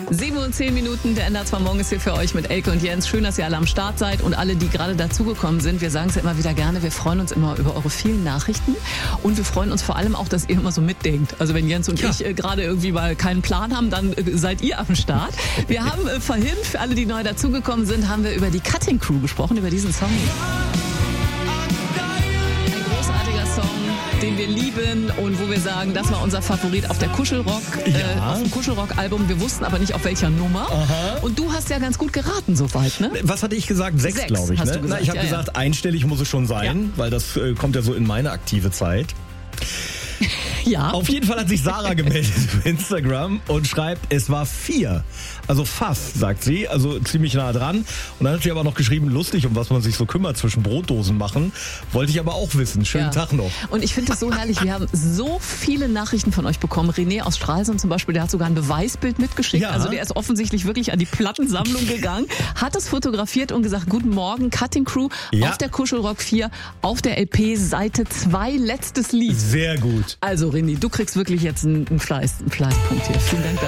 7:10, der NDR 2 Morgen ist hier für euch mit Elke und Jens. Schön, dass ihr alle am Start seid und alle, die gerade dazugekommen sind. Wir sagen es ja immer wieder gerne, wir freuen uns immer über eure vielen Nachrichten und wir freuen uns vor allem auch, dass ihr immer so mitdenkt. Also wenn Jens und ich gerade irgendwie mal keinen Plan haben, dann seid ihr am Start. Wir haben vorhin, für alle, die neu dazugekommen sind, haben wir über die Cutting Crew gesprochen, über diesen Song. Den wir lieben und wo wir sagen, das war unser Favorit auf der Kuschelrock, auf dem Kuschelrock-Album. Wir wussten aber nicht, auf welcher Nummer. Aha. Und du hast ja ganz gut geraten soweit, ne? Was hatte ich gesagt? 6, glaube ich. Hast du gesagt. Ich habe gesagt, einstellig muss es schon sein, weil das kommt ja so in meine aktive Zeit. Ja. Auf jeden Fall hat sich Sarah gemeldet auf Instagram und schreibt, es war 4. Also fast, sagt sie, also ziemlich nah dran. Und dann hat sie aber noch geschrieben, lustig, um was man sich so kümmert, zwischen Brotdosen machen. Wollte ich aber auch wissen. Schönen Tag noch. Und ich finde das so herrlich. Wir haben so viele Nachrichten von euch bekommen. René aus Stralsund zum Beispiel, der hat sogar ein Beweisbild mitgeschickt. Ja. Also der ist offensichtlich wirklich an die Plattensammlung gegangen, hat es fotografiert und gesagt, guten Morgen, Cutting Crew auf der Kuschelrock 4, auf der LP, Seite 2, letztes Lied. Sehr gut. Also René, du kriegst wirklich jetzt einen Fleißpunkt hier. Vielen Dank dafür.